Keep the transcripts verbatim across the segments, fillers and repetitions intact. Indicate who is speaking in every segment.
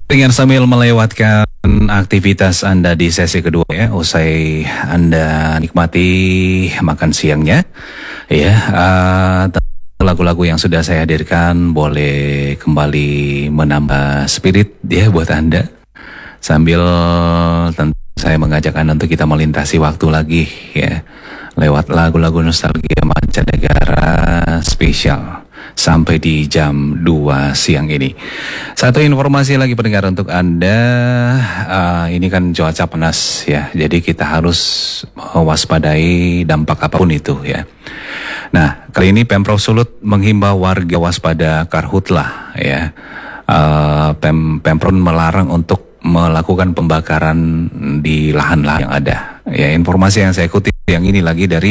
Speaker 1: Dengan sambil melewatkan aktivitas Anda di sesi kedua ya, usai Anda nikmati makan siangnya, ya, uh, lagu-lagu yang sudah saya hadirkan boleh kembali menambah spirit ya buat Anda. Sambil tentu saya mengajak Anda untuk kita melintasi waktu lagi ya, lewat lagu-lagu nostalgia mancanegara spesial sampai di jam dua siang ini. Satu informasi lagi pendengar untuk Anda, uh, ini kan cuaca panas ya, jadi kita harus mewaspadai dampak apapun itu ya. Nah, kali ini Pemprov Sulut menghimbau warga waspada karhutlah ya. Uh, Pem Pemprov melarang untuk melakukan pembakaran di lahan-lahan yang ada. Ya, informasi yang saya kutip yang ini lagi dari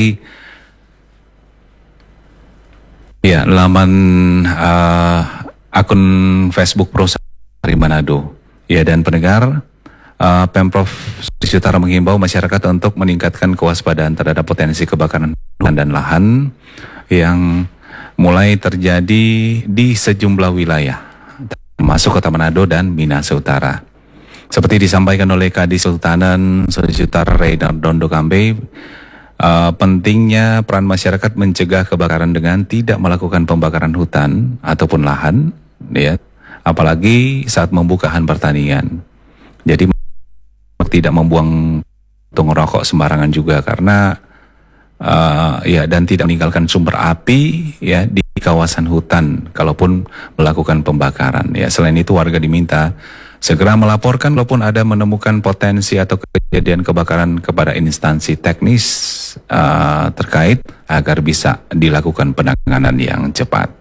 Speaker 1: ya, laman uh, akun Facebook perusahaan dari Manado. Ya, dan pendengar, uh, Pemprov Sulawesi Utara menghimbau masyarakat untuk meningkatkan kewaspadaan terhadap potensi kebakaran hutan dan lahan yang mulai terjadi di sejumlah wilayah, termasuk Kota Manado dan Minahasa Utara. Seperti disampaikan oleh Kadis Sultanan Sulawesi Utara Reynardo Kambe, Uh, pentingnya peran masyarakat mencegah kebakaran dengan tidak melakukan pembakaran hutan ataupun lahan, ya, apalagi saat membuka lahan pertanian. Jadi tidak membuang puntung rokok sembarangan juga karena uh, ya, dan tidak meninggalkan sumber api ya di kawasan hutan kalaupun melakukan pembakaran. Ya, selain itu warga diminta segera melaporkan walaupun ada menemukan potensi atau kejadian kebakaran kepada instansi teknis uh, terkait agar bisa dilakukan penanganan yang cepat.